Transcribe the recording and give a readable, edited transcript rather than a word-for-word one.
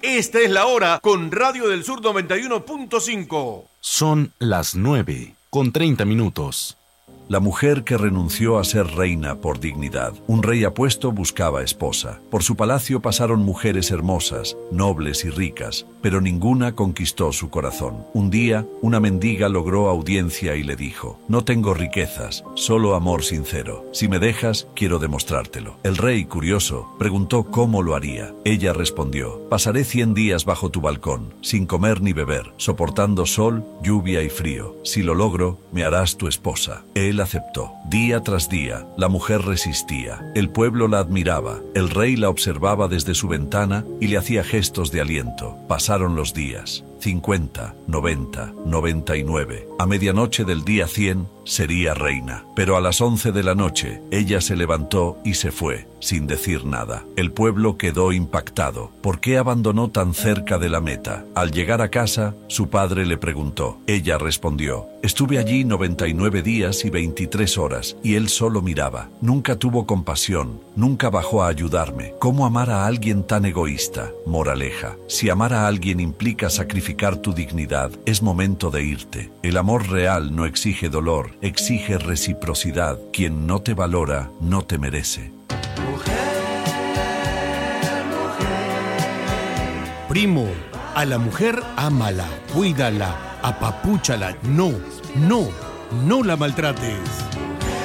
Esta es la hora con Radio del Sur 91.5. Son las 9:30. La mujer que renunció a ser reina por dignidad. Un rey apuesto buscaba esposa. Por su palacio pasaron mujeres hermosas, nobles y ricas, pero ninguna conquistó su corazón. Un día, una mendiga logró audiencia y le dijo: no tengo riquezas, solo amor sincero. Si me dejas, quiero demostrártelo. El rey, curioso, preguntó cómo lo haría. Ella respondió: pasaré 100 días bajo tu balcón, sin comer ni beber, soportando sol, lluvia y frío. Si lo logro, me harás tu esposa. Él aceptó. Día tras día, la mujer resistía. El pueblo la admiraba. El rey la observaba desde su ventana y le hacía gestos de aliento. Pasaron los días. 50, 90, 99. A medianoche del día 100 sería reina. Pero a las 11 de la noche, ella se levantó y se fue, sin decir nada. El pueblo quedó impactado. ¿Por qué abandonó tan cerca de la meta? Al llegar a casa, su padre le preguntó. Ella respondió: estuve allí 99 días y 23 horas, y él solo miraba. Nunca tuvo compasión, nunca bajó a ayudarme. ¿Cómo amar a alguien tan egoísta? Moraleja: si amar a alguien implica sacrificar tu dignidad, es momento de irte. El amor real no exige dolor, exige reciprocidad. Quien no te valora, no te merece. Primo, a la mujer ámala, cuídala, apapúchala. No la maltrates.